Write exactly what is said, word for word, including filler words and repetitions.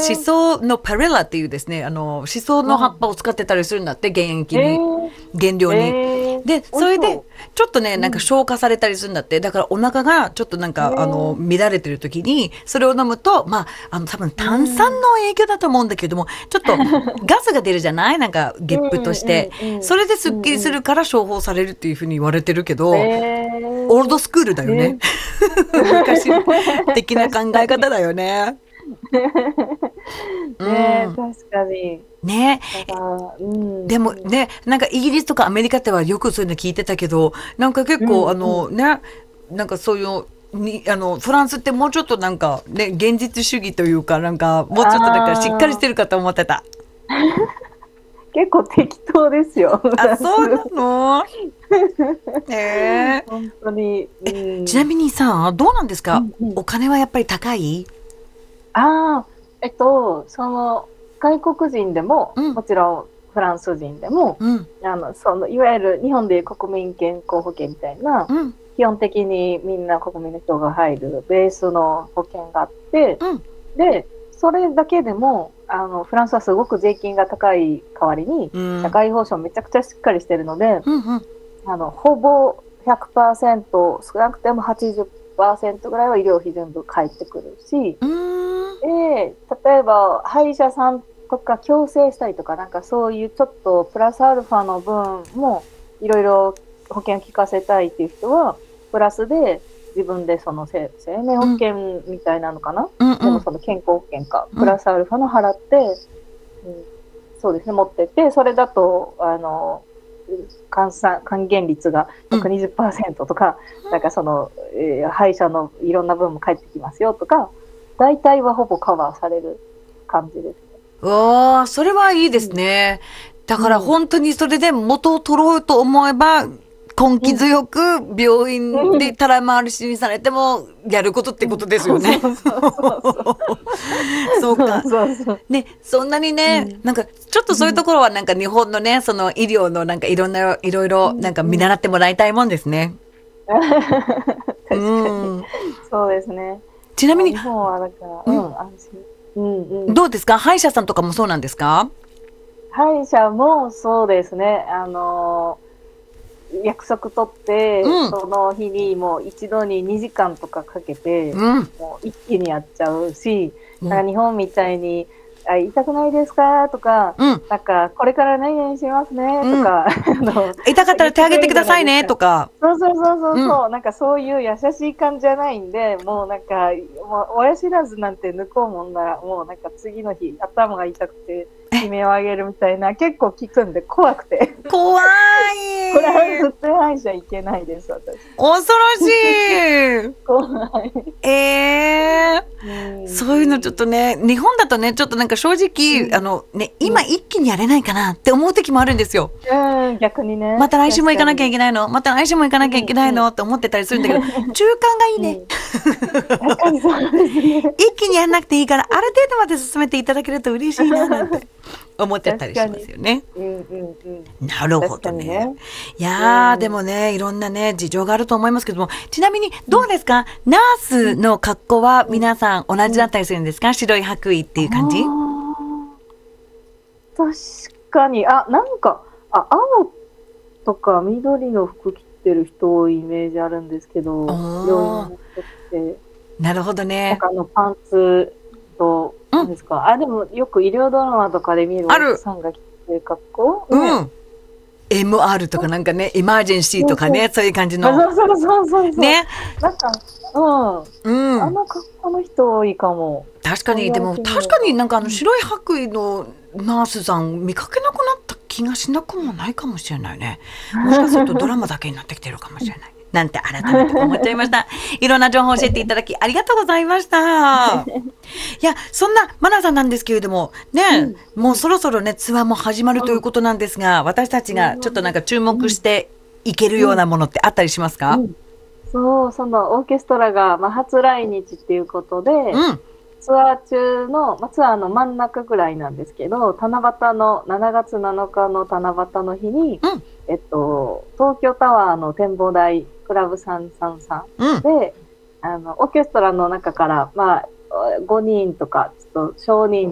シソのパレラっていうですね、あの、シソの葉っぱを使ってたりするんだって、原液に、原料に。 えー、 で、それで、 美味しそちょっとね、 う。 なんかうん。 消化されたりするんだって。だからお腹がちょっとなんえか、あの、 ー、 乱れてる時に、それを飲むと、まあ、あの、多分う炭酸ん。 の影響だと思うんだけれども、ちょっとガスが出るじゃないなんか、ゲップとうんして。 うんそれでスッキリうんうんするから処方されるっていうふうに言われてるけうん。 ど、オールドえスクールだー、 よね。 えー、 昔的な考確かに。 え方だよね。うねえ、 ん。 確かに。 ね。 だから、うんでもうん。 ね、なんかイギリスとかアメリカではよくそういうの聞いてたけど、なんか結う構あんうん。 のね、なんかそういうに、あの、フランスってもうちょっとなんかね、現実主義というか、なんかもうちょっとなんかしっかりしああ、 てるかと思ってた。 結構適当ですよ、フあ、 ランス。 そうなの？え本当に。うー、ちなん。 みにさ、どうなんですか？ うんうん。 お金はやっぱり高い？ ああ、えっと、その、外国人でも、 うん、 もちろんフランス人でも、 うん、 あの、その、いわゆる日本でいう国民健康保険みたいな、 うん、 基本的にみんな国民の人が入るベースの保険があって、 うん、 で、それだけでも、あの、フランスはすごく税金が高い代わりに、 うん、 社会保障めちゃくちゃしっかりしてるので、 うん、うん、 あの、ほぼひゃくパーセント、少なくてもはちじゅっパーセントぐらいは医療費全部返ってくるし、 うーん、 で、例えば歯医者さんとか矯正したりとか、なんかそういうちょっとプラスアルファの分もいろいろ保険効かせたいっていう人は、プラスで自分でその生生命保うん、 険みたいなのかな、 うん、 でうん、 もその健康保険か、プうん、 ラスアルファの払って、うん、そうですね、持ってて、それだと、あの、換算、還元率がうん。 ひゃくにじゅっパーセントとか、なんかその、えー歯医者のいろんな分も返ってきますよとか、大体はほぼカバーされる感じですね。 わあ、それはいいですうん。 ね。だからうん。 本当にそれで元を取ろうと思えば、根うん。 気強く病院でうん。 たら回しにされてもやることってうん。 ことですそうよね。 そうそうそうそう。 そうそうか。 そうそう。 ね、そんなにね、 うん。 なんかちょっとそういうところはなんか日本のね、その医療のなんかいろんな、いろいろなんかうんうん。 見習ってもらいたいもんですね。う確かに。 ん。 そうですね。 ちなみに、 もう日本はだから、ううん、 ん、安心。うんうん。 どうですか？歯医者さんとかもそうなんですか？ 歯医者もそうですね。あの、約束取って、 うん、 その日にもう一度ににじかんとかかけて、 うん、 もう一気にやっちゃうし、 うん、 なんか日本みたいに、あ、痛くないですかとか、 うん、 なんか、これから何々しますねとうん。 か、あの、 痛かったら手挙げて言ってくれるくださいね、 じゃないですか。 とか。 そうそうそうそううん。 そう、なんかそういう優しい感じじゃないんで、もうなんか、もう親知らずなんて抜こうもんなら、もうなんか次の日、頭が痛くて、悲鳴を上げるみたいな、結構聞くんで怖くて。 怖フランい。 スって歯医者行けないです、私。 恐ろしい。 怖い。 ええー、 うん、 そういうのちょっとね、日本だとね、ちょっとなんか正直、あうん、 のね、 うん、 今一気にやれないかなって思う時もあるんですよ。 うん、逆にね、 また来週も行かなきゃい確かに。 けないのまた来週も行かなきゃいうん、うん、 けないのって思ってたりするんだけど、中間がいいね。 うん。確かにそうですね。 一気にやらなくていいから、ある程度まで進めていただけると嬉しいななんて思っちゃったりします確かに。 よね。 うん、うん、うん。 なるほ確かどね。 にね。 いやー、でうん。 もね、いろんなね、事情があると思いますけども、ちなみにうん、 どうですか？ナーうん、 スの格好はうん、 皆さん同じうん。 だったりするんですか？白い白衣っていう感じ？ ああ、確かに。あ、なんか、あ、青とか緑の服着てる人多いイメージあるんですけおど、病院ー、 の人って、 なるほどね。 なんかあのパンツと、 うん、 何ですか。あ、でもよく医療ドラマとかで見るお医者ある。 さんが着てる格好ね。 うん。エムアール とかなんかね、エマージェンシーそうそう。 とかね、そういう感じあ、 の。 そうそうそうそうそう。 ね。 なんか、うん。 うん。 あの格好の人多いかも。 確かに、でそう言われもてみれば。 確かになんかあうん。 の白い白衣のナースさん見かけなくなった気がしなくもないかもしれないね。もしかするとドラマだけになってきてるかもしれない。なんて改めて思っちゃいました。いろんな情報を教えていただきありがとうございました。いや、そんなマナさんなんですけれども、ね、 うん。 もうそろそろね、ツアーも始まるということなんですが、私たちがちょっとなんか注うん。 目していけるうん。 ようなものってあったりしますか？ うん。そう、そのオーケストラが、まあ、初来日っていうことで、 うん、 ツアー中の、まあ、ツアーの真ん中ぐらいなんですけど、七夕の、しちがつなのかの七夕の日に、 うん、 えっと、東京タワーの展望台、クラブさんさんさんうん。 で、あの、オーケストラの中から、まあ、ごにんとか、ちょっと少人